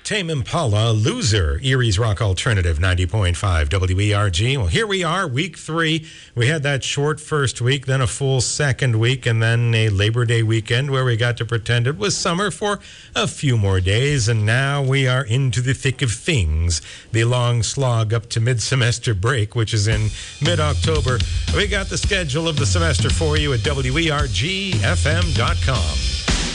Tame Impala, Loser, Erie's Rock Alternative, 90.5 WERG. Well, here we are, week 3. We had that short first week, then a full second week, and then a Labor Day weekend where we got to pretend it was summer for a few more days. And now we are into the thick of things, the long slog up to mid-semester break, which is in mid-October. We got the schedule of the semester for you at WERGFM.com.